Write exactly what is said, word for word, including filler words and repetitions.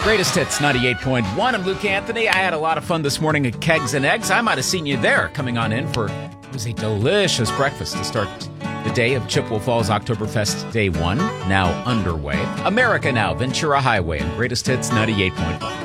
Greatest Hits ninety-eight point one. I'm Luke Anthony. I had a lot of fun this morning at Kegs and Eggs. I might have seen you there coming on in for, it was a delicious breakfast to start the day of Chippewa Falls Oktoberfest Day one, now underway. America Now, Ventura Highway, and Greatest Hits ninety-eight point one.